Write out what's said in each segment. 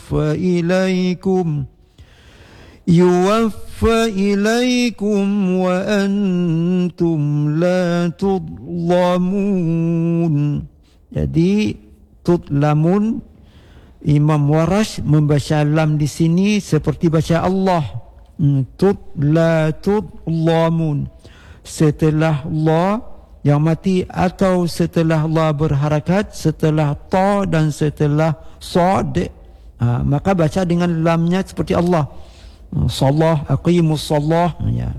yuwaffa ilaikum wa antum la tudlamun. Jadi tudlamun, Imam Warash membaca lam di sini seperti baca Allah. La tudlamun, setelah la yang mati atau setelah la berharakat, setelah ta dan setelah sad, maka baca dengan lamnya seperti Allah. Salah, aqimus salah, ya.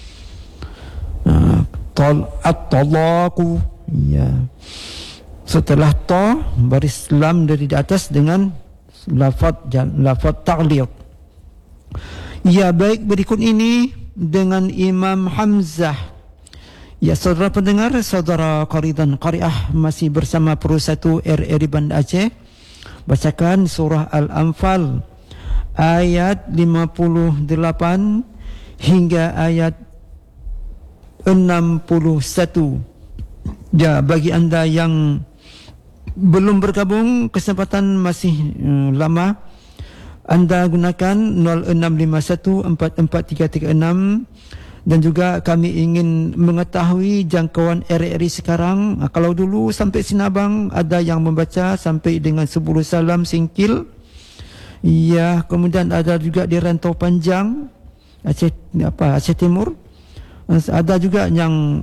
At-talaqu, ya. Setelah ta baris lam dari atas dengan lafaz ta'liq. Ya, baik, berikut ini dengan Imam Hamzah. Ya, saudara pendengar, saudara qari dan qariah, masih bersama Pro 1 RRI Banda Aceh. Bacakan surah Al-Anfal ayat 58 hingga ayat 61. Ya, bagi anda yang belum bergabung, kesempatan masih lama. Anda gunakan 0651443336. Dan juga kami ingin mengetahui jangkauan RRI sekarang. Kalau dulu sampai Sinabang ada yang membaca sampai dengan 10 salam Singkil. Ya, kemudian ada juga di Rantau Panjang, Aceh Timur. Ada juga yang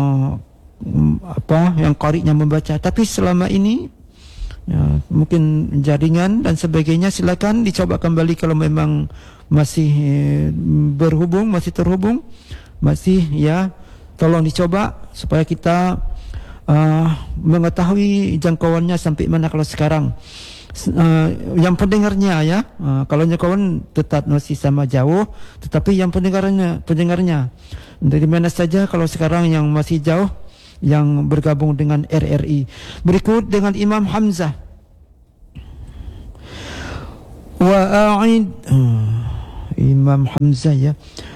yang qari'nya membaca. Tapi selama ini ya, mungkin jaringan dan sebagainya, silakan dicoba kembali kalau memang masih berhubung, masih terhubung, masih, ya, tolong dicoba supaya kita mengetahui jangkauannya sampai mana kalau sekarang. Yang pendengarnya, ya, kalau jangkauan tetap masih sama jauh, tetapi yang pendengarnya dari mana saja kalau sekarang yang masih jauh, yang bergabung dengan RRI. Berikut dengan Imam Hamzah. Imam Hamzah, ya.